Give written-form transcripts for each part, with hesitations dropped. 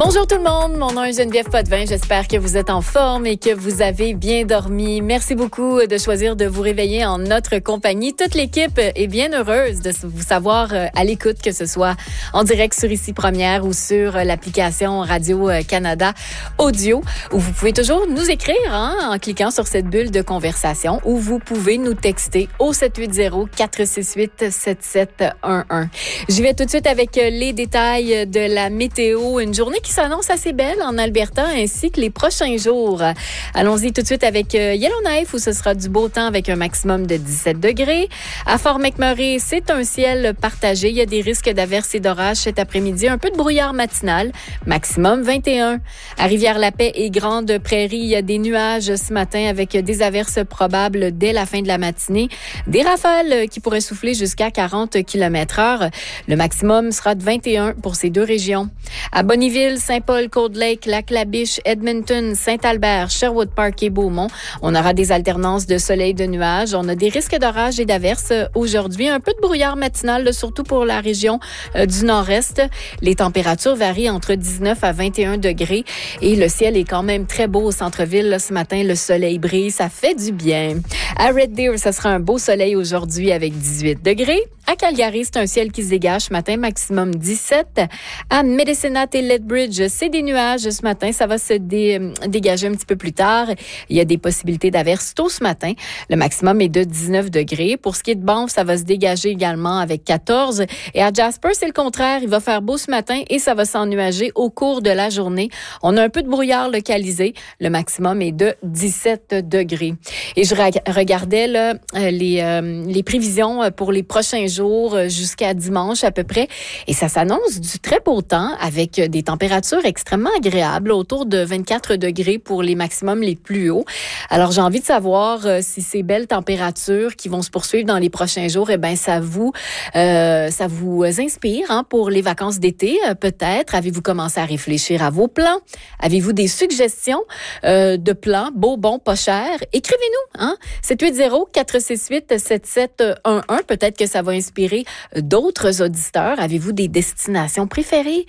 Bonjour tout le monde, mon nom est Geneviève Potvin. J'espère que vous êtes en forme et que vous avez bien dormi. Merci beaucoup de choisir de vous réveiller en notre compagnie. Toute l'équipe est bien heureuse de vous savoir à l'écoute, que ce soit en direct sur Ici Première ou sur l'application Radio-Canada Audio, où vous pouvez toujours nous écrire en cliquant sur cette bulle de conversation, ou vous pouvez nous texter au 780-468-7711. J'y vais tout de suite avec les détails de la météo. Une journée qui s'annonce assez belle en Alberta, ainsi que les prochains jours. Allons-y tout de suite avec Yellowknife, où ce sera du beau temps avec un maximum de 17 degrés. À Fort McMurray, c'est un ciel partagé. Il y a des risques d'averses et d'orages cet après-midi. Un peu de brouillard matinal, maximum 21. À Rivière-la-Paix et Grande Prairie, il y a des nuages ce matin avec des averses probables dès la fin de la matinée. Des rafales qui pourraient souffler jusqu'à 40 km/h. Le maximum sera de 21 pour ces deux régions. À Bonnyville, Saint-Paul, Cold Lake, Lac-La-Biche, Edmonton, Saint-Albert, Sherwood Park et Beaumont. On aura des alternances de soleil et de nuages. On a des risques d'orage et d'averses aujourd'hui. Un peu de brouillard matinal, surtout pour la région du nord-est. Les températures varient entre 19 à 21 degrés et le ciel est quand même très beau au centre-ville. Là, ce matin, le soleil brille, ça fait du bien. À Red Deer, ça sera un beau soleil aujourd'hui avec 18 degrés. À Calgary, c'est un ciel qui se dégage ce matin, maximum 17. À Medicine et Lethbridge, c'est des nuages ce matin. Ça va se dégager un petit peu plus tard. Il y a des possibilités d'averses tôt ce matin. Le maximum est de 19 degrés. Pour ce qui est de Banff, ça va se dégager également avec 14. Et à Jasper, c'est le contraire. Il va faire beau ce matin et ça va s'ennuager au cours de la journée. On a un peu de brouillard localisé. Le maximum est de 17 degrés. Et je regardais là, les prévisions pour les prochains jours jusqu'à dimanche à peu près. Et ça s'annonce du très beau temps avec des températures extrêmement agréables, autour de 24 degrés pour les maximums les plus hauts. Alors, j'ai envie de savoir si ces belles températures qui vont se poursuivre dans les prochains jours, eh ben, ça vous inspire pour les vacances d'été, peut-être. Avez-vous commencé à réfléchir à vos plans? Avez-vous des suggestions de plans, beaux, bons, pas chers? Écrivez-nous, 780-468-7711. Peut-être que ça va inspirer d'autres auditeurs. Avez-vous des destinations préférées?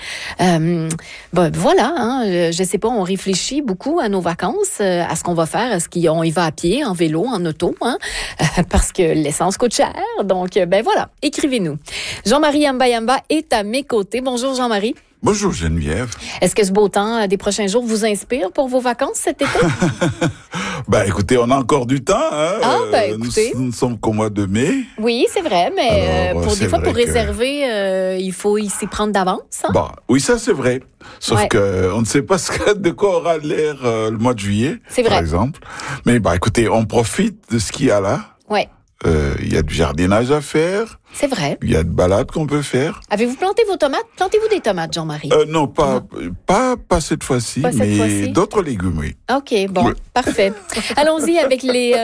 Voilà, je sais pas, on réfléchit beaucoup à nos vacances, à ce qu'on va faire, est-ce qu'on y va à pied, en vélo, en auto, parce que l'essence coûte cher. Donc, voilà, écrivez-nous. Jean-Marie Yamba est à mes côtés. Bonjour Jean-Marie. Bonjour Geneviève. Est-ce que ce beau temps des prochains jours vous inspire pour vos vacances cet été? Écoutez, on a encore du temps. Écoutez. Nous ne sommes qu'au mois de mai. Oui, c'est vrai, mais pour réserver, il faut s'y prendre d'avance. Oui, ça c'est vrai. Sauf que on ne sait pas de quoi aura l'air le mois de juillet, par exemple. Mais écoutez, on profite de ce qu'il y a là. Ouais. Il y a du jardinage à faire. C'est vrai. Il y a de balades qu'on peut faire. Avez-vous planté vos tomates? Plantez-vous des tomates, Jean-Marie? Non, pas cette fois-ci, mais d'autres légumes, oui. OK, bon, parfait. Allons-y avec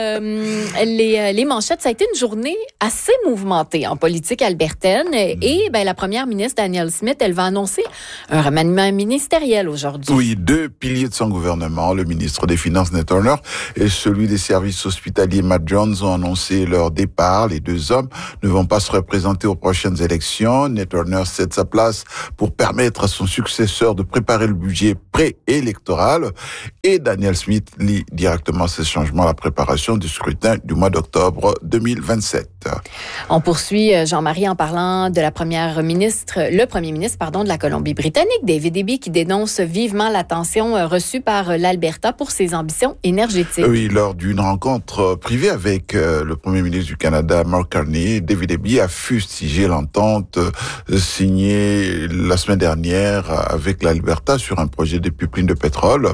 les manchettes. Ça a été une journée assez mouvementée en politique albertaine. Et la première ministre, Danielle Smith, elle va annoncer un remaniement ministériel aujourd'hui. Oui, deux piliers de son gouvernement, le ministre des Finances, Ned Turner, et celui des services hospitaliers, Matt Jones, ont annoncé leur départ. Les deux hommes ne vont pas se représenter aux prochaines élections. Ned Turner cède sa place pour permettre à son successeur de préparer le budget préélectoral. Et Danielle Smith lie directement ces changements à la préparation du scrutin du mois d'octobre 2027. On poursuit, Jean-Marie, en parlant de le premier ministre, de la Colombie-Britannique, David Eby, qui dénonce vivement l'attention reçue par l'Alberta pour ses ambitions énergétiques. Oui, lors d'une rencontre privée avec le premier ministre du Canada, Mark Carney, David Eby a fustigé l'entente signée la semaine dernière avec l'Alberta sur un projet de pipeline de pétrole.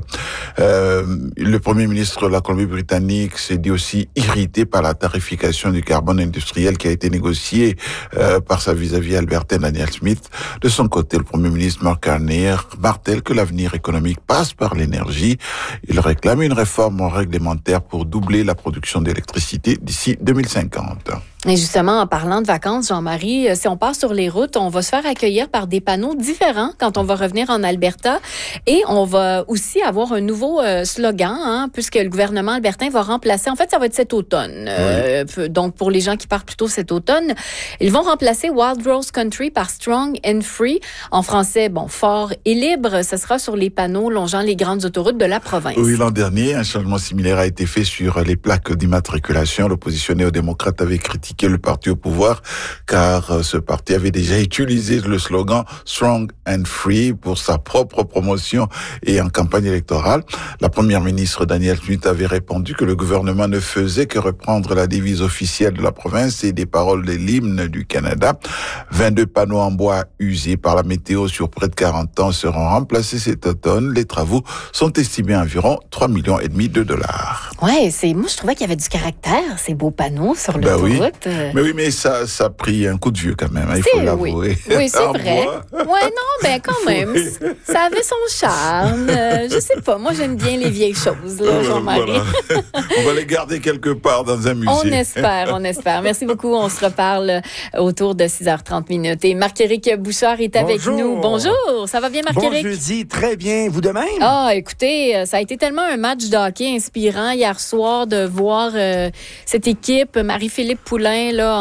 Le premier ministre de la Colombie-Britannique s'est dit aussi irrité par la tarification du carbone industriel qui a été négociée par sa vis-à-vis albertaine Danielle Smith. De son côté, le premier ministre Mark Carney martèle que l'avenir économique passe par l'énergie. Il réclame une réforme réglementaire pour doubler la production d'électricité d'ici 2050. Et justement, en parlant de vacances, Jean-Marie, si on part sur les routes, on va se faire accueillir par des panneaux différents quand on va revenir en Alberta. Et on va aussi avoir un nouveau slogan, puisque le gouvernement albertain va remplacer, en fait, ça va être cet automne. Donc, pour les gens qui partent plutôt cet automne, ils vont remplacer Wild Rose Country par Strong and Free. En français, fort et libre. Ce sera sur les panneaux longeant les grandes autoroutes de la province. Oui, l'an dernier, un changement similaire a été fait sur les plaques d'immatriculation. L'opposition néo-démocrate avait critiqué le parti au pouvoir, car ce parti avait déjà utilisé le slogan Strong and Free pour sa propre promotion et en campagne électorale. La première ministre Danielle Smith avait répondu que le gouvernement ne faisait que reprendre la devise officielle de la province et des paroles de l'hymne du Canada. 22 panneaux en bois usés par la météo sur près de 40 ans seront remplacés cet automne. Les travaux sont estimés à environ 3,5 millions de dollars. Ouais, moi je trouvais qu'il y avait du caractère, ces beaux panneaux sur l'autoroute. Mais oui, mais ça a pris un coup de vieux quand même, il faut l'avouer. Oui, c'est vrai. Ouais, non, mais quand même, ça avait son charme. Je sais pas, moi j'aime bien les vieilles choses, là, Jean-Marie. Voilà. On va les garder quelque part dans un musée. On espère. Merci beaucoup. On se reparle autour de 6h30. Et Marc-Éric Bouchard est avec nous. Bonjour. Ça va bien, Marc-Éric? Bon jeudi, très bien. Vous de même? Ah, écoutez, ça a été tellement un match de hockey inspirant hier soir de voir cette équipe, Marie-Philippe Poulin,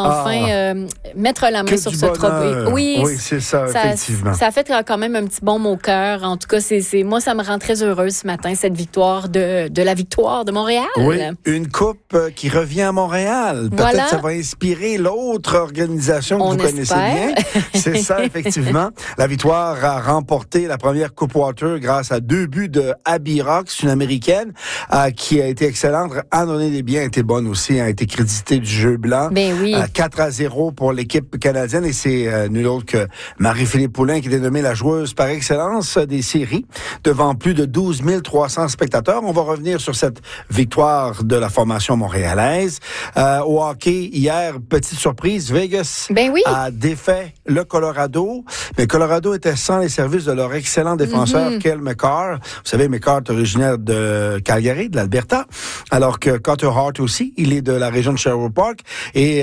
mettre la main sur ce trophée. Oui, c'est ça, effectivement. Ça a fait quand même un petit baume au cœur. En tout cas, moi, ça me rend très heureuse ce matin, cette victoire de la victoire de Montréal. Oui, une coupe qui revient à Montréal. Peut-être que ça va inspirer l'autre organisation que vous connaissez bien. C'est ça, effectivement. La victoire a remporté la première Coupe Water grâce à 2 buts de Abby Rocks, une Américaine, qui a été excellente. Andonnée Desbiens a été bonne aussi, a été créditée du jeu blanc. Ben oui. 4-0 pour l'équipe canadienne et c'est nul autre que Marie-Philippe Poulin qui est dénommée la joueuse par excellence des séries devant plus de 12 300 spectateurs. On va revenir sur cette victoire de la formation montréalaise. Au hockey, hier, petite surprise, Vegas a défait le Colorado. Mais Colorado était sans les services de leur excellent défenseur, Cale Makar. Vous savez, Makar est originaire de Calgary, de l'Alberta, alors que Carter Hart aussi, il est de la région de Sherwood Park. Et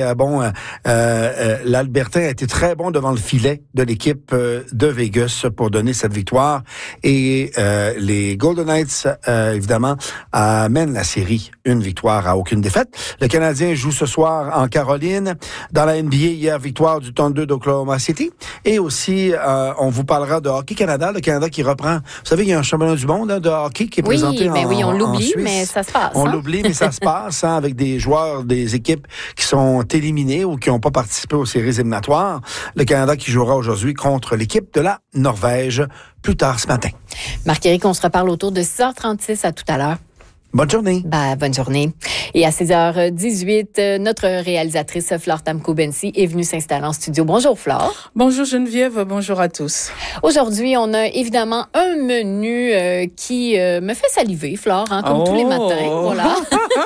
l'Albertain a été très bon devant le filet de l'équipe de Vegas pour donner cette victoire. Et les Golden Knights, évidemment, amènent la série une victoire à aucune défaite. Le Canadien joue ce soir en Caroline. Dans la NBA, hier, victoire du Thunder d'Oklahoma City. Et aussi, on vous parlera de Hockey Canada, le Canada qui reprend. Vous savez, il y a un championnat du monde de hockey qui est présenté en Suisse. On l'oublie, mais ça se passe. On l'oublie, mais ça se passe avec des joueurs, des équipes qui sont éliminées ou qui n'ont pas participé aux séries éliminatoires. Le Canada qui jouera aujourd'hui contre l'équipe de la Norvège plus tard ce matin. Marc-Éric, on se reparle autour de 6h36 à tout à l'heure. Bonne journée. Bonne journée. Et à 6h18, notre réalisatrice Flore Tamko-Bensi est venue s'installer en studio. Bonjour Flore. Bonjour Geneviève, bonjour à tous. Aujourd'hui, on a évidemment un menu qui me fait saliver, Flore, comme tous les matins. Voilà.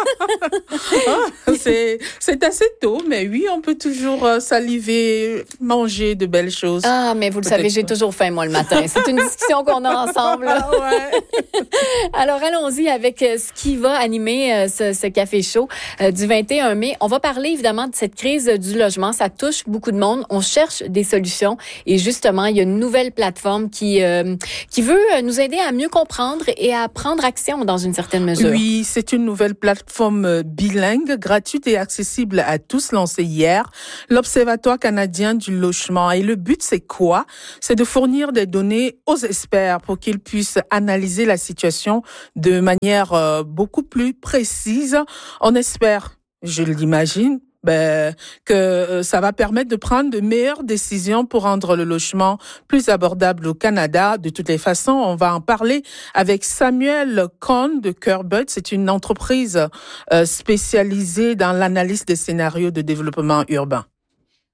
C'est assez tôt, mais oui, on peut toujours saliver, manger de belles choses. Ah, mais vous le savez, j'ai toujours faim, moi, le matin. C'est une discussion qu'on a ensemble. Alors, allons-y avec ce qui va animer ce café chaud du 21 mai. On va parler évidemment de cette crise du logement. Ça touche beaucoup de monde. On cherche des solutions. Et justement, il y a une nouvelle plateforme qui veut nous aider à mieux comprendre et à prendre action dans une certaine mesure. Oui, c'est une nouvelle plateforme bilingue, gratuite et accessible à tous, lancée hier. L'Observatoire canadien du logement. Et le but, c'est quoi? C'est de fournir des données aux experts pour qu'ils puissent analyser la situation de manière beaucoup plus précise. On espère, je l'imagine, que ça va permettre de prendre de meilleures décisions pour rendre le logement plus abordable au Canada. De toutes les façons, on va en parler avec Samuel Cohn de Curbit. C'est une entreprise spécialisée dans l'analyse des scénarios de développement urbain.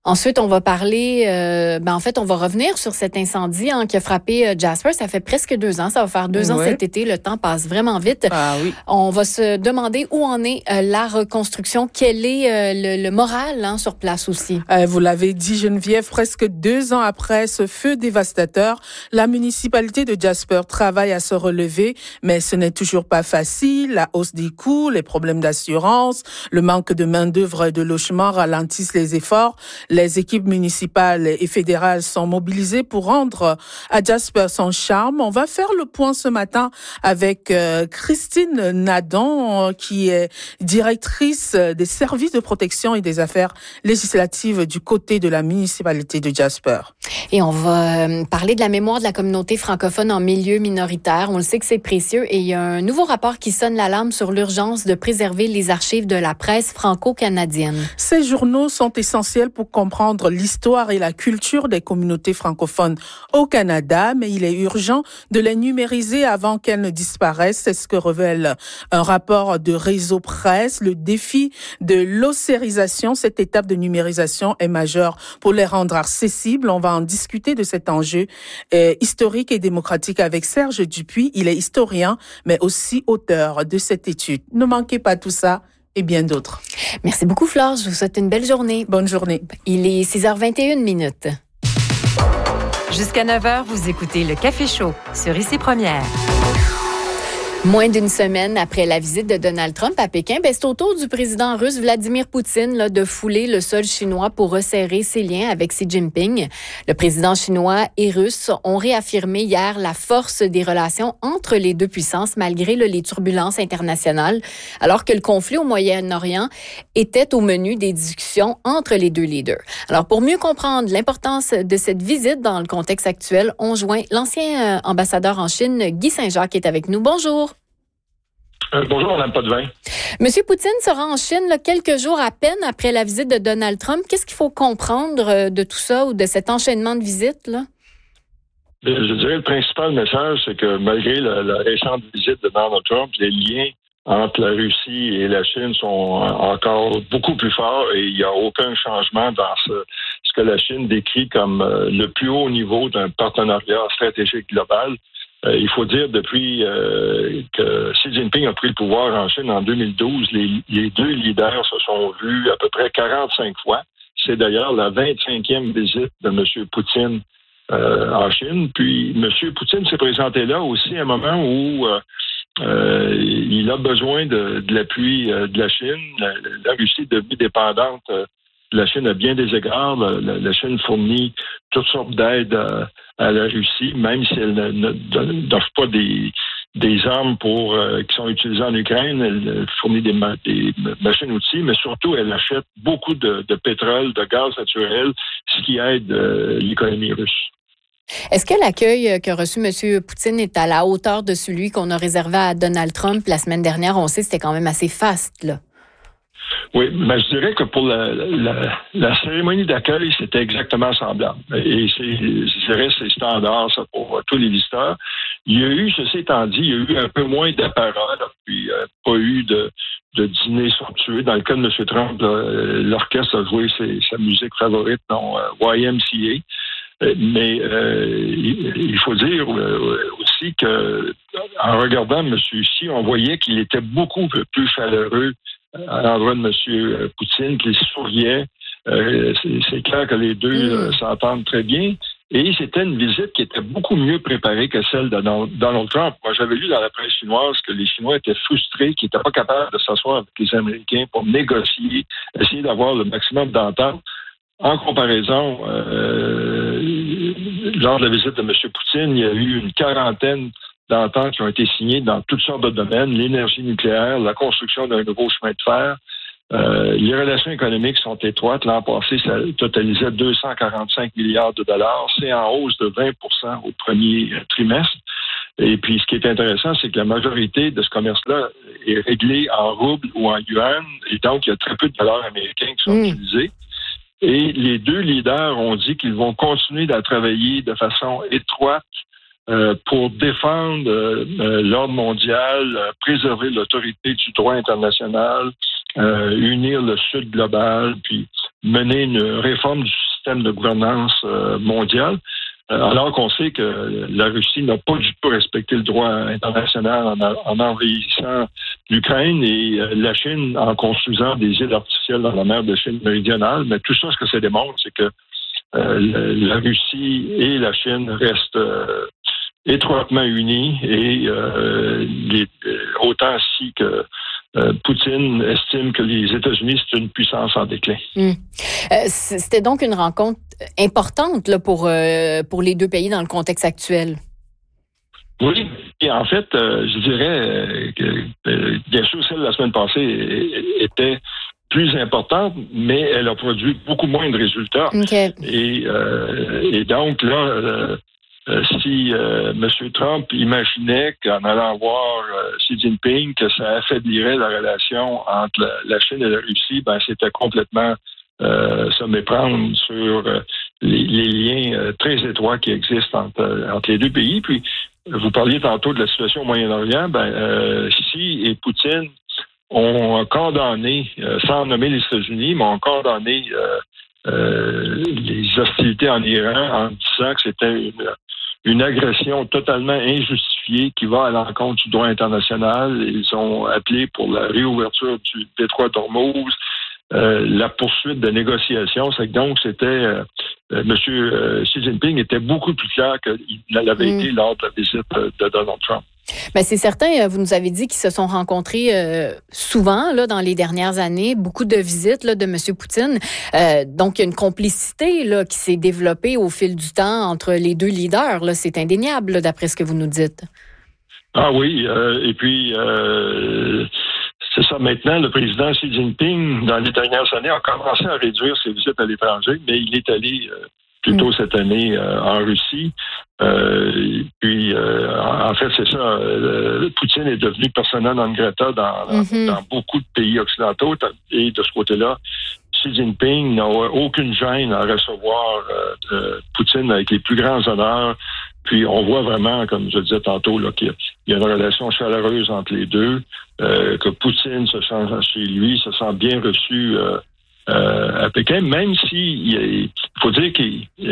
Ensuite, on va parler, on va revenir sur cet incendie qui a frappé Jasper. Ça fait presque 2 ans. Ça va faire 2 ans cet été. Le temps passe vraiment vite. Ah oui. On va se demander où en est la reconstruction. Quel est le moral sur place aussi? Vous l'avez dit, Geneviève, presque 2 ans après ce feu dévastateur, la municipalité de Jasper travaille à se relever, mais ce n'est toujours pas facile. La hausse des coûts, les problèmes d'assurance, le manque de main-d'œuvre et de logement ralentissent les efforts. Les équipes municipales et fédérales sont mobilisées pour rendre à Jasper son charme. On va faire le point ce matin avec Christine Nadon, qui est directrice des services de protection et des affaires législatives du côté de la municipalité de Jasper. Et on va parler de la mémoire de la communauté francophone en milieu minoritaire. On le sait que c'est précieux et il y a un nouveau rapport qui sonne l'alarme sur l'urgence de préserver les archives de la presse franco-canadienne. Ces journaux sont essentiels pour comprendre l'histoire et la culture des communautés francophones au Canada, mais il est urgent de les numériser avant qu'elles ne disparaissent. C'est ce que révèle un rapport de Réseau Presse. Le défi de l'ossérisation, cette étape de numérisation est majeure pour les rendre accessibles. On va en discuter de cet enjeu historique et démocratique avec Serge Dupuis. Il est historien, mais aussi auteur de cette étude. Ne manquez pas tout ça et bien d'autres. Merci beaucoup, Flore. Je vous souhaite une belle journée. Bonne journée. Il est 6h21. Jusqu'à 9h, vous écoutez le Café Chaud sur ICI Première. Moins d'une semaine après la visite de Donald Trump à Pékin, c'est au tour du président russe Vladimir Poutine de fouler le sol chinois pour resserrer ses liens avec Xi Jinping. Le président chinois et russe ont réaffirmé hier la force des relations entre les deux puissances malgré les turbulences internationales, alors que le conflit au Moyen-Orient était au menu des discussions entre les deux leaders. Alors, pour mieux comprendre l'importance de cette visite dans le contexte actuel, on joint l'ancien ambassadeur en Chine, Guy Saint-Jacques, qui est avec nous. Bonjour. Bonjour, Mme Potvin. Monsieur Poutine sera en Chine quelques jours à peine après la visite de Donald Trump. Qu'est-ce qu'il faut comprendre de tout ça ou de cet enchaînement de visites, là? Je dirais le principal message, c'est que malgré la récente visite de Donald Trump, les liens entre la Russie et la Chine sont encore beaucoup plus forts et il n'y a aucun changement dans ce que la Chine décrit comme le plus haut niveau d'un partenariat stratégique global. Il faut dire, depuis que Xi Jinping a pris le pouvoir en Chine en 2012, les deux leaders se sont vus à peu près 45 fois. C'est d'ailleurs la 25e visite de M. Poutine en Chine. Puis M. Poutine s'est présenté là aussi à un moment où il a besoin de l'appui de la Chine. La Russie est devenue dépendante de la Chine à bien des égards. La Chine fournit toutes sortes d'aides à la Russie, même si elle n'offre pas des armes qui sont utilisées en Ukraine. Elle fournit des machines-outils, mais surtout, elle achète beaucoup de pétrole, de gaz naturel, ce qui aide l'économie russe. Est-ce que l'accueil qu'a reçu M. Poutine est à la hauteur de celui qu'on a réservé à Donald Trump la semaine dernière? On sait que c'était quand même assez faste, là. Oui, mais je dirais que pour la cérémonie d'accueil, c'était exactement semblable. Et je dirais c'est standard ça, pour tous les visiteurs. Il y a eu, ceci étant dit, il y a eu un peu moins d'apparat, puis pas eu de dîner somptueux. Dans le cas de M. Trump, l'orchestre a joué sa musique favorite, YMCA. Mais il faut dire aussi que en regardant M. Xi, on voyait qu'il était beaucoup plus chaleureux à l'endroit de M. Poutine, qu'il souriait. C'est clair que les deux s'entendent très bien. Et c'était une visite qui était beaucoup mieux préparée que celle de Donald Trump. Moi, j'avais lu dans la presse chinoise que les Chinois étaient frustrés, qu'ils n'étaient pas capables de s'asseoir avec les Américains pour négocier, essayer d'avoir le maximum d'entente. En comparaison, lors de la visite de M. Poutine, il y a eu une quarantaine d'ententes qui ont été signées dans toutes sortes de domaines, l'énergie nucléaire, la construction d'un nouveau chemin de fer. Les relations économiques sont étroites. L'an passé, ça totalisait 245 milliards de dollars. C'est en hausse de 20% au premier trimestre. Et puis, ce qui est intéressant, c'est que la majorité de ce commerce-là est réglé en roubles ou en yuan. Et donc, il y a très peu de dollars américains qui sont utilisés. Et les deux leaders ont dit qu'ils vont continuer à travailler de façon étroite pour défendre l'ordre mondial, préserver l'autorité du droit international unir le Sud global, puis mener une réforme du système de gouvernance mondial. Alors qu'on sait que la Russie n'a pas du tout respecté le droit international en envahissant l'Ukraine et la Chine en construisant des îles artificielles dans la mer de Chine méridionale. Mais tout ça, ce que ça démontre, c'est que la Russie et la Chine restent étroitement unis et autant ainsi que Poutine estime que les États-Unis, c'est une puissance en déclin. C'était donc une rencontre importante là, pour les deux pays dans le contexte actuel. Oui, et en fait, je dirais que bien sûr, celle de la semaine passée était plus importante, mais elle a produit beaucoup moins de résultats. Okay. Et donc là, si M. Trump imaginait qu'en allant voir Xi Jinping, que ça affaiblirait la relation entre la Chine et la Russie, ben c'était complètement se méprendre sur les liens très étroits qui existent entre les deux pays. Puis, vous parliez tantôt de la situation au Moyen-Orient. Xi et Poutine ont condamné, sans nommer les États-Unis, mais ont condamné les hostilités en Iran en disant que c'était une agression totalement injustifiée qui va à l'encontre du droit international. Ils ont appelé pour la réouverture du détroit d'Ormuz, la poursuite de négociations. C'est que donc, c'était M. Xi Jinping était beaucoup plus clair qu'il l'avait été lors de la visite de Donald Trump. Ben c'est certain, vous nous avez dit qu'ils se sont rencontrés souvent là, dans les dernières années, beaucoup de visites là, de M. Poutine. Donc, il y a une complicité là, qui s'est développée au fil du temps entre les deux leaders. Là. C'est indéniable, là, d'après ce que vous nous dites. Ah oui, et puis c'est ça. Maintenant, le président Xi Jinping, dans les dernières années, a commencé à réduire ses visites à l'étranger, mais il est allé plus tôt cette année en Russie. Puis, en fait, c'est ça. Poutine est devenu persona non grata dans beaucoup de pays occidentaux. Et de ce côté-là, Xi Jinping n'a aucune gêne à recevoir Poutine avec les plus grands honneurs. Puis, on voit vraiment, comme je le disais tantôt, là, qu'il y a une relation chaleureuse entre les deux, que Poutine se sent chez lui, se sent bien reçu à Pékin, même si il faut dire que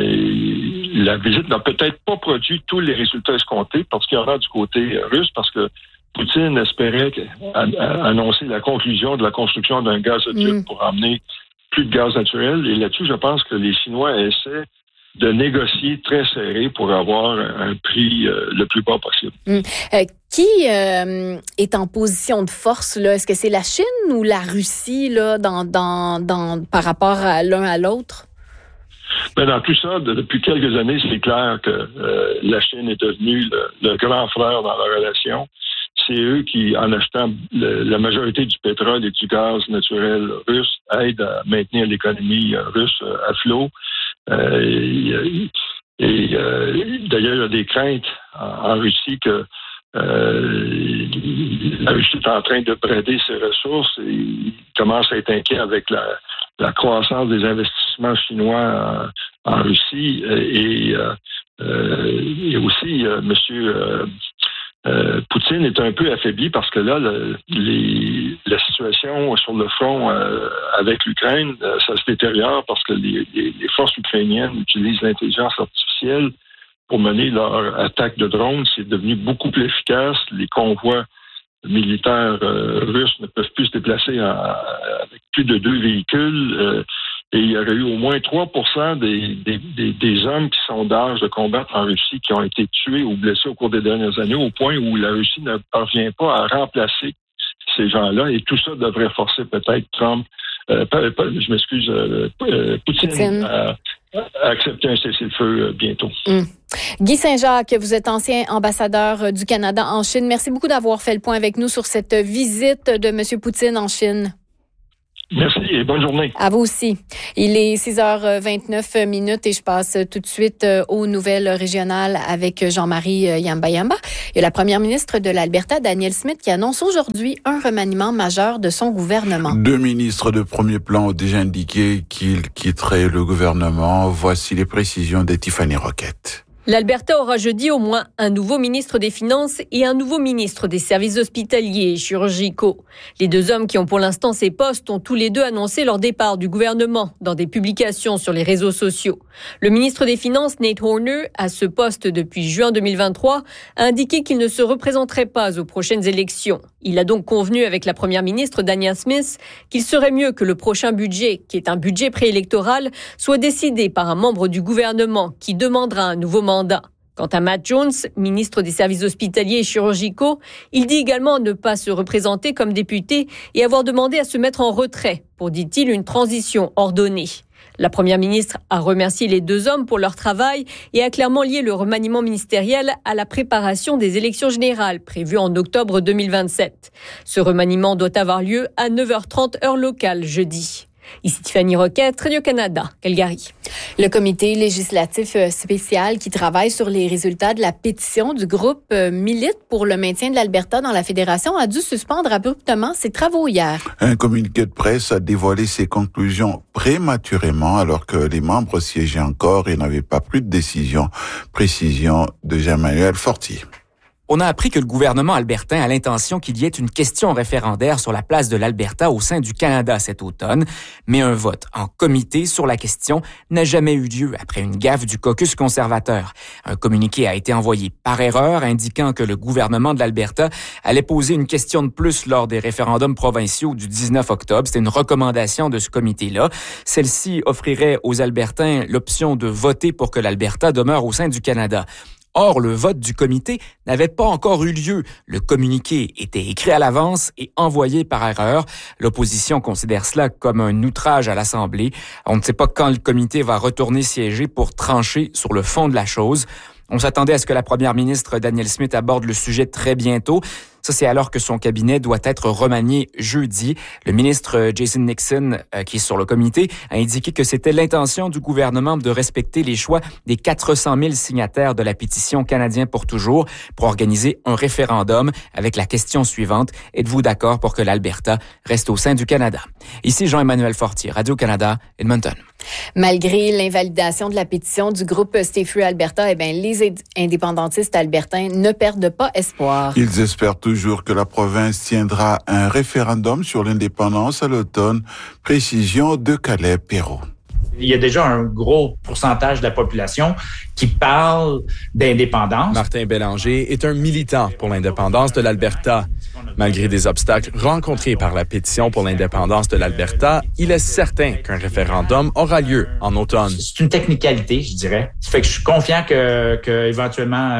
la visite n'a peut-être pas produit tous les résultats escomptés, parce qu'il y en a du côté russe, parce que Poutine espérait annoncer la conclusion de la construction d'un gazoduc pour emmener plus de gaz naturel. Et là-dessus, je pense que les Chinois essaient de négocier très serré pour avoir un prix le plus bas possible. Qui est en position de force, là? Est-ce que c'est la Chine ou la Russie là, par rapport à l'un à l'autre? Ben dans tout ça, depuis quelques années, c'est clair que la Chine est devenue le grand frère dans la relation. C'est eux qui, en achetant la majorité du pétrole et du gaz naturel russe, aident à maintenir l'économie russe à flot. D'ailleurs, il y a des craintes en Russie que la Russie est en train de brader ses ressources et il commence à être inquiet avec la croissance des investissements chinois en Russie et aussi monsieur Poutine est un peu affaibli parce que là, la situation sur le front avec l'Ukraine, ça se détériore parce que les forces ukrainiennes utilisent l'intelligence artificielle pour mener leur attaque de drones. C'est devenu beaucoup plus efficace. Les convois militaires russes ne peuvent plus se déplacer avec plus de 2 véhicules. Et il y aurait eu au moins 3% des hommes qui sont d'âge de combattre en Russie qui ont été tués ou blessés au cours des dernières années, au point où la Russie ne parvient pas à remplacer ces gens-là. Et tout ça devrait forcer peut-être Trump, Poutine à accepter un cessez-le-feu bientôt. Guy Saint-Jacques, vous êtes ancien ambassadeur du Canada en Chine. Merci beaucoup d'avoir fait le point avec nous sur cette visite de M. Poutine en Chine. Merci et bonne journée. À vous aussi. Il est 6h29 et je passe tout de suite aux nouvelles régionales avec Jean-Marie Yamba-Yamba. Il y a la première ministre de l'Alberta, Danielle Smith, qui annonce aujourd'hui un remaniement majeur de son gouvernement. 2 ministres de premier plan ont déjà indiqué qu'ils quitteraient le gouvernement. Voici les précisions de Tiffany Roquette. L'Alberta aura jeudi au moins un nouveau ministre des Finances et un nouveau ministre des Services hospitaliers et chirurgicaux. Les deux hommes qui ont pour l'instant ces postes ont tous les deux annoncé leur départ du gouvernement dans des publications sur les réseaux sociaux. Le ministre des Finances, Nate Horner, à ce poste depuis juin 2023, a indiqué qu'il ne se représenterait pas aux prochaines élections. Il a donc convenu avec la première ministre Danielle Smith qu'il serait mieux que le prochain budget, qui est un budget préélectoral, soit décidé par un membre du gouvernement qui demandera un nouveau mandat. Quant à Matt Jones, ministre des Services hospitaliers et chirurgicaux, il dit également ne pas se représenter comme député et avoir demandé à se mettre en retrait pour, dit-il, une transition ordonnée. La première ministre a remercié les deux hommes pour leur travail et a clairement lié le remaniement ministériel à la préparation des élections générales prévues en octobre 2027. Ce remaniement doit avoir lieu à 9h30 heure locale jeudi. Ici Tiffany Roquette, Radio-Canada, Calgary. Le comité législatif spécial qui travaille sur les résultats de la pétition du groupe Milite pour le maintien de l'Alberta dans la fédération a dû suspendre abruptement ses travaux hier. Un communiqué de presse a dévoilé ses conclusions prématurément alors que les membres siégeaient encore et n'avaient pas pris de décision. Précision de Jean-Emmanuel Fortier. On a appris que le gouvernement albertain a l'intention qu'il y ait une question référendaire sur la place de l'Alberta au sein du Canada cet automne, mais un vote en comité sur la question n'a jamais eu lieu après une gaffe du caucus conservateur. Un communiqué a été envoyé par erreur indiquant que le gouvernement de l'Alberta allait poser une question de plus lors des référendums provinciaux du 19 octobre. C'était une recommandation de ce comité-là. Celle-ci offrirait aux Albertains l'option de voter pour que l'Alberta demeure au sein du Canada. Or, le vote du comité n'avait pas encore eu lieu. Le communiqué était écrit à l'avance et envoyé par erreur. L'opposition considère cela comme un outrage à l'Assemblée. On ne sait pas quand le comité va retourner siéger pour trancher sur le fond de la chose. On s'attendait à ce que la première ministre Danielle Smith aborde le sujet très bientôt. Ça, c'est alors que son cabinet doit être remanié jeudi. Le ministre Jason Nixon, qui est sur le comité, a indiqué que c'était l'intention du gouvernement de respecter les choix des 400 000 signataires de la pétition Canadien pour toujours pour organiser un référendum avec la question suivante. Êtes-vous d'accord pour que l'Alberta reste au sein du Canada? Ici Jean-Emmanuel Fortier, Radio-Canada, Edmonton. Malgré l'invalidation de la pétition du groupe Stay Free Alberta, les indépendantistes albertains ne perdent pas espoir. Ils espèrent toujours que la province tiendra un référendum sur l'indépendance à l'automne. Précision de Caleb Perrault. Il y a déjà un gros pourcentage de la population qui parle d'indépendance. Martin Bélanger est un militant pour l'indépendance de l'Alberta. Malgré des obstacles rencontrés par la pétition pour l'indépendance de l'Alberta, il est certain qu'un référendum aura lieu en automne. C'est une technicalité, je dirais. Ça fait que je suis confiant que éventuellement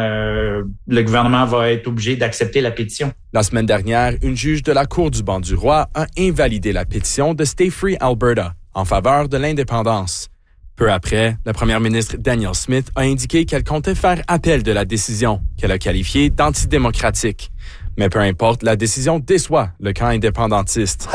le gouvernement va être obligé d'accepter la pétition. La semaine dernière, une juge de la Cour du banc du roi a invalidé la pétition de Stay Free Alberta en faveur de l'indépendance. Peu après, la première ministre Danielle Smith a indiqué qu'elle comptait faire appel de la décision, qu'elle a qualifiée d'antidémocratique. Mais peu importe, la décision déçoit le camp indépendantiste.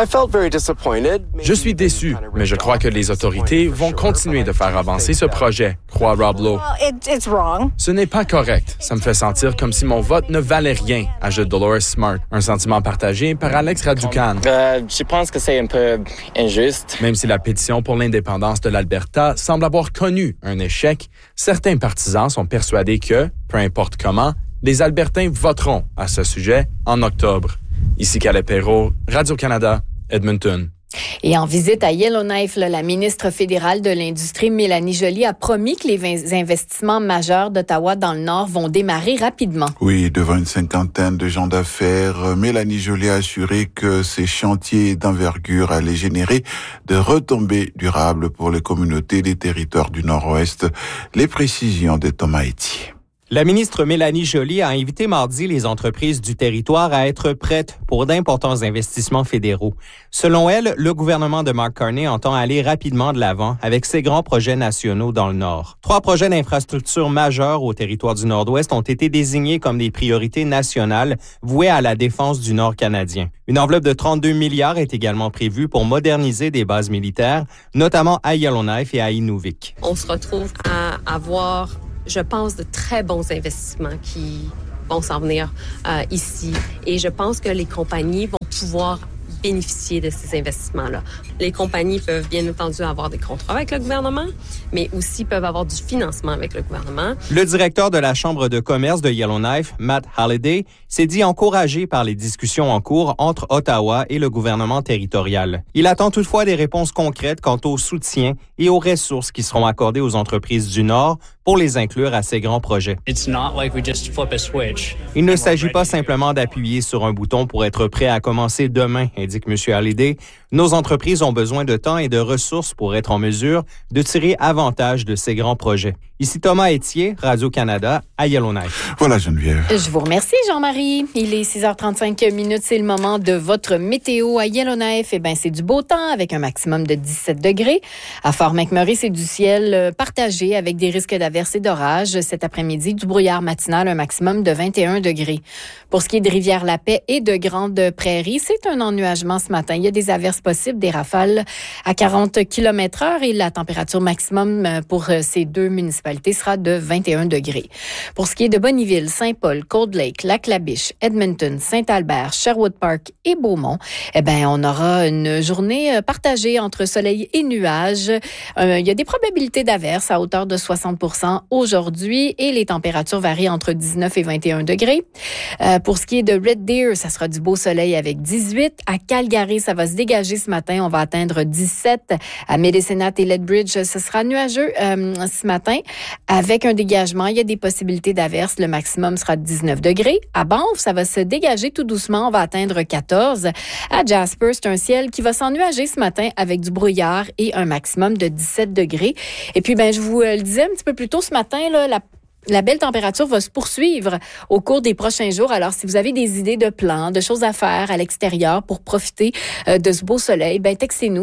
Je suis déçu, mais je crois que les autorités vont continuer de faire avancer ce projet, croit Rob Lowe. Ce n'est pas correct. Ça me fait sentir comme si mon vote ne valait rien, ajoute Dolores Smart, un sentiment partagé par Alex Raducan. Je pense que c'est un peu injuste. Même si la pétition pour l'indépendance de l'Alberta semble avoir connu un échec, certains partisans sont persuadés que, peu importe comment, les Albertains voteront à ce sujet en octobre. Ici Caleb Perrault, Radio-Canada, Edmonton. Et en visite à Yellowknife, la ministre fédérale de l'Industrie, Mélanie Joly, a promis que les investissements majeurs d'Ottawa dans le Nord vont démarrer rapidement. Oui, devant une cinquantaine de gens d'affaires, Mélanie Joly a assuré que ces chantiers d'envergure allaient générer de retombées durables pour les communautés des territoires du Nord-Ouest. Les précisions de Thomas Etier. La ministre Mélanie Joly a invité mardi les entreprises du territoire à être prêtes pour d'importants investissements fédéraux. Selon elle, le gouvernement de Mark Carney entend aller rapidement de l'avant avec ses grands projets nationaux dans le Nord. 3 projets d'infrastructures majeurs au territoire du Nord-Ouest ont été désignés comme des priorités nationales vouées à la défense du Nord canadien. Une enveloppe de 32 milliards est également prévue pour moderniser des bases militaires, notamment à Yellowknife et à Inuvik. On se retrouve à avoir, je pense, de très bons investissements qui vont s'en venir ici. Et je pense que les compagnies vont pouvoir bénéficier de ces investissements-là. Les compagnies peuvent bien entendu avoir des contrats avec le gouvernement, mais aussi peuvent avoir du financement avec le gouvernement. Le directeur de la Chambre de commerce de Yellowknife, Matt Halliday, s'est dit encouragé par les discussions en cours entre Ottawa et le gouvernement territorial. Il attend toutefois des réponses concrètes quant au soutien et aux ressources qui seront accordées aux entreprises du Nord pour les inclure à ces grands projets. Il ne s'agit pas simplement d'appuyer sur un bouton pour être prêt à commencer demain, indique M. Halliday. Nos entreprises ont besoin de temps et de ressources pour être en mesure de tirer avantage de ces grands projets. Ici Thomas Etier, Radio-Canada, à Yellowknife. Voilà, Geneviève. Je vous remercie, Jean-Marie. Il est 6h35. C'est le moment de votre météo à Yellowknife. Eh bien, c'est du beau temps avec un maximum de 17 degrés. À Fort McMurray, c'est du ciel partagé avec des risques d'averses et d'orages. Cet après-midi, du brouillard matinal, un maximum de 21 degrés. Pour ce qui est de Rivière-la-Paix et de Grande-Prairie, c'est un ennuagement ce matin. Il y a des averses possibles, des rafales à 40 km/h et la température maximum pour ces deux municipalités sera de 21 degrés. Pour ce qui est de Bonnyville, Saint-Paul, Cold Lake, Lac-la-Biche, Edmonton, Saint-Albert, Sherwood Park et Beaumont, eh bien, on aura une journée partagée entre soleil et nuages. Il y a des probabilités d'averses à hauteur de 60% aujourd'hui et les températures varient entre 19 et 21 degrés. Pour ce qui est de Red Deer, ça sera du beau soleil avec 18. À Calgary, ça va se dégager ce matin. On va atteindre 17. À Medicine et Lethbridge, ce sera nuageux ce matin avec un dégagement. Il y a des possibilités d'averses. Le maximum sera de 19 degrés. À Banff, ça va se dégager tout doucement. On va atteindre 14. À Jasper, c'est un ciel qui va s'ennuager ce matin avec du brouillard et un maximum de 17 degrés. Et puis, je vous le disais un petit peu plus tôt ce matin, là, la belle température va se poursuivre au cours des prochains jours. Alors, si vous avez des idées de plans, de choses à faire à l'extérieur pour profiter de ce beau soleil, textez-nous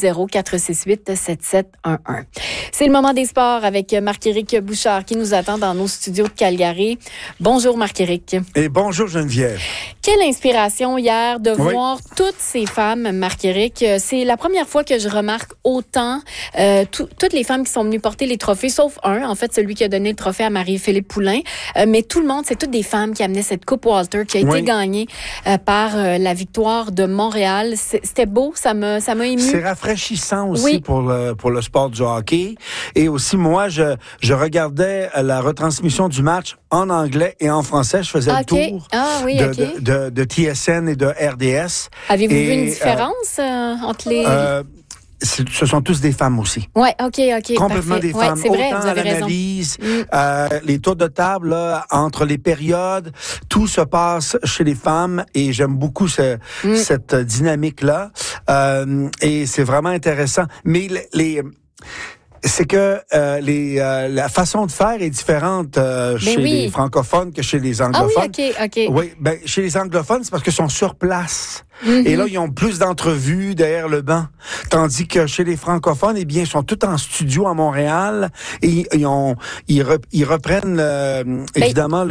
780-468-7711. C'est le moment des sports avec Marc-Éric Bouchard qui nous attend dans nos studios de Calgary. Bonjour Marc-Éric. Et bonjour Geneviève. Quelle inspiration hier de voir toutes ces femmes, Marc-Éric. C'est la première fois que je remarque autant toutes les femmes qui sont venues porter les trophées, sauf un, en fait, celui qui a donné le trophée à Marie-Philippe Poulin. Mais tout le monde, c'est toutes des femmes qui amenaient cette Coupe Walter qui a été gagnée par la victoire de Montréal. C'était beau, ça m'a ému. C'est rafraîchissant aussi pour le sport du hockey. Et aussi, moi, je regardais la retransmission du match en anglais et en français. Je faisais le tour de TSN et de RDS. Avez-vous vu une différence entre les... ce sont tous des femmes aussi. Oui, OK. Complètement parfait. des femmes. C'est vrai, autant vous avez à l'analyse, les tours de table, là, entre les périodes, tout se passe chez les femmes et j'aime beaucoup cette dynamique-là. Et c'est vraiment intéressant. Mais c'est que la façon de faire est différente chez les francophones que chez les anglophones. Ah oui, OK. Oui, chez les anglophones, c'est parce qu'ils sont sur place. Mm-hmm. Et là, ils ont plus d'entrevues derrière le banc. Tandis que chez les francophones, eh bien, ils sont tous en studio à Montréal et ils reprennent évidemment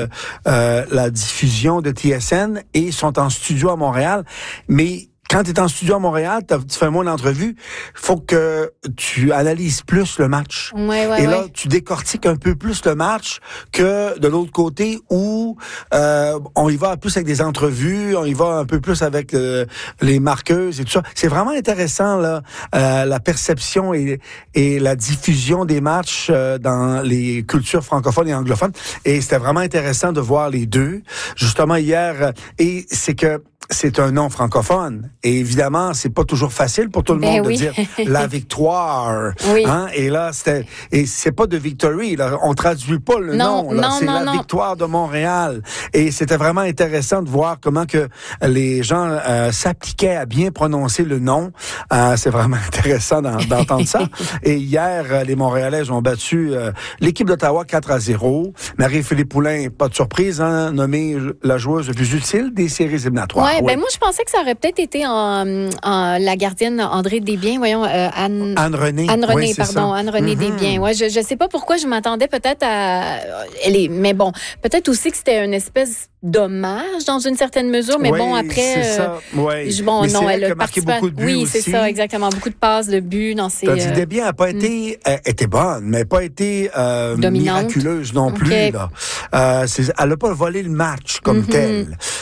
la diffusion de TSN et sont en studio à Montréal. Mais quand tu es en studio à Montréal, tu fais un mois d'entrevue, il faut que tu analyses plus le match. Et là, tu décortiques un peu plus le match que de l'autre côté où on y va plus avec des entrevues, on y va un peu plus avec les marqueuses et tout ça. C'est vraiment intéressant, là, la perception et la diffusion des matchs dans les cultures francophones et anglophones. Et c'était vraiment intéressant de voir les deux. Justement, hier, et c'est que c'est un nom francophone. Et évidemment, c'est pas toujours facile pour tout le monde de dire la victoire. Hein? Et là, c'est pas de victory, là. On traduit pas le nom, là. C'est la victoire de Montréal. Et c'était vraiment intéressant de voir comment que les gens s'appliquaient à bien prononcer le nom. C'est vraiment intéressant d'entendre ça. Et hier, les Montréalaises ont battu l'équipe d'Ottawa 4-0. Marie-Philippe Poulin, pas de surprise, hein, nommée la joueuse la plus utile des séries éliminatoires. Moi, je pensais que ça aurait peut-être été la gardienne André Desbiens, Anne-Renée. Anne-Renée Desbiens. Ouais, je sais pas pourquoi je m'attendais peut-être à... Mais bon, peut-être aussi que c'était une espèce d'hommage dans une certaine mesure, mais bon, après... c'est ça, elle a marqué beaucoup de buts aussi. C'est ça, exactement. Beaucoup de passes, de buts dans ses... Tandis Desbiens n'a pas été... était bonne, mais pas été miraculeuse non plus. Là. Elle n'a pas volé le match comme tel.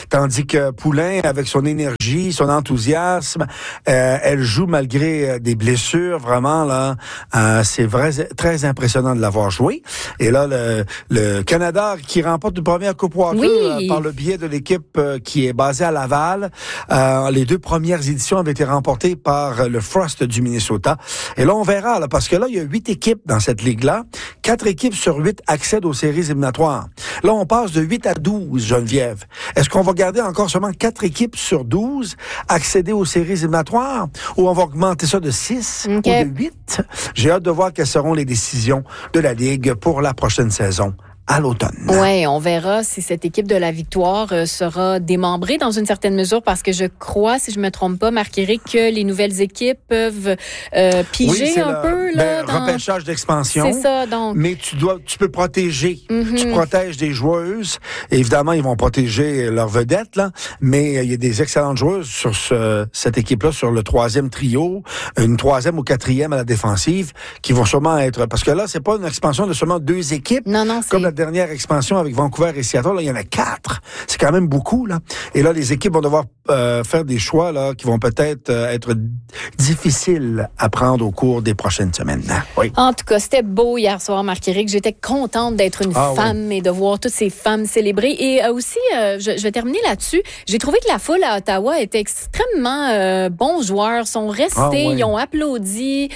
Tandis que Poulin, avec son énergie, son enthousiasme, elle joue malgré des blessures, vraiment, là. C'est vrai, très impressionnant de l'avoir joué. Et là, le Canada qui remporte une première Coupe Walker par le biais de l'équipe qui est basée à Laval. Les 2 premières éditions avaient été remportées par le Frost du Minnesota. Et là, on verra, là, parce que là, il y a 8 équipes dans cette ligue-là. 4 équipes sur 8 accèdent aux séries éliminatoires. Là, on passe de 8 à 12, Geneviève. Est-ce qu'on va garder encore seulement 4 équipes sur 12 accéder aux séries éliminatoires ou on va augmenter ça de 6 ou de 8? J'ai hâte de voir quelles seront les décisions de la Ligue pour la prochaine saison à l'automne. Oui, on verra si cette équipe de la Victoire sera démembrée dans une certaine mesure parce que je crois, si je me trompe pas, Marc-Éric, que les nouvelles équipes peuvent piger un peu. Là, dans... repêchage d'expansion. C'est ça, donc. Mais tu peux protéger. Tu protèges des joueuses. Évidemment, ils vont protéger leurs vedettes, là. Mais il y a des excellentes joueuses sur cette équipe-là, sur le 3e trio, une 3e ou 4e à la défensive, qui vont sûrement être... Parce que là, c'est pas une expansion de seulement 2 équipes. Non, comme la dernière expansion avec Vancouver et Seattle, là, il y en a 4. C'est quand même beaucoup, là. Et là, les équipes vont devoir faire des choix, là, qui vont peut-être être difficiles à prendre au cours des prochaines semaines. Oui. En tout cas, c'était beau hier soir, Marc-Éric. J'étais contente d'être une femme et de voir toutes ces femmes célébrer. Et aussi, je vais terminer là-dessus. J'ai trouvé que la foule à Ottawa était extrêmement bons joueurs. Ils sont restés, ils ont applaudi.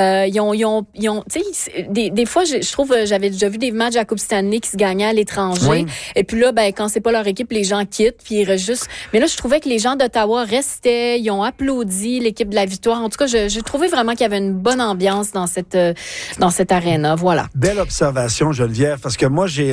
Tu sais, des fois, je trouve, j'avais déjà vu des matchs à Coupe Stanley qui se gagnaient à l'étranger. Oui. Et puis là, quand c'est pas leur équipe, les gens quittent, puis ils restent juste. Mais là, je trouvais que les gens d'Ottawa restaient, ils ont applaudi l'équipe de la Victoire. En tout cas, j'ai trouvé vraiment qu'il y avait une bonne ambiance dans cette aréna. Voilà. Belle observation, Geneviève, parce que moi, j'ai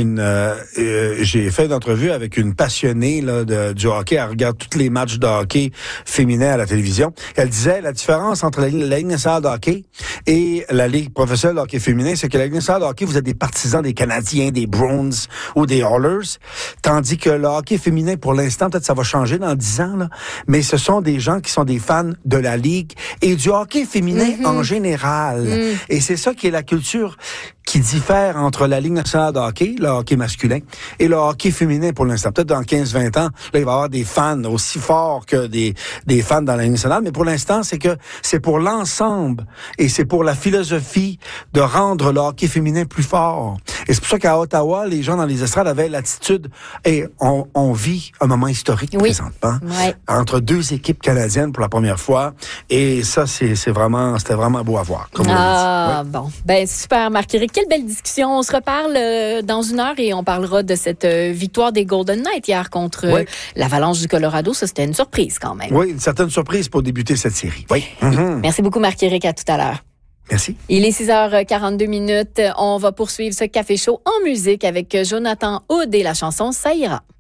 fait une entrevue avec une passionnée là, du hockey. Elle regarde tous les matchs de hockey féminin à la télévision. Elle disait la différence entre la Ligue nationale de hockey et la Ligue professionnelle de hockey féminin, c'est que la Ligue nationale de hockey, vous êtes des partisans des Canadiens, des Bruins ou des Oilers, tandis que le hockey féminin, pour l'instant, peut-être ça va changer dans 10 ans, là, mais ce sont des gens qui sont des fans de la Ligue et du hockey féminin en général. Et c'est ça qui est la culture qui diffère entre la Ligue nationale de hockey, le hockey masculin, et le hockey féminin pour l'instant. Peut-être dans 15-20 ans, là, il va y avoir des fans aussi forts que des fans dans la Ligue nationale, mais pour l'instant, c'est pour l'ensemble et c'est pour la philosophie de rendre le hockey féminin plus fort. Et c'est pour ça qu'à Ottawa, les gens dans les estrades avaient l'attitude et on vit un moment historique présentement entre 2 équipes canadiennes pour la première fois. Et ça, c'était vraiment beau à voir. Comme bon. Ben, super, Marc-Éric. Quelle belle discussion. On se reparle dans 1 heure et on parlera de cette victoire des Golden Knights hier contre l'Avalanche du Colorado. Ça, c'était une surprise quand même. Oui, une certaine surprise pour débuter cette série. Oui. Merci beaucoup, Marc-Éric. À tout à l'heure. Merci. Il est 6h42. On va poursuivre ce café chaud en musique avec Jonathan Hood et la chanson Ça ira.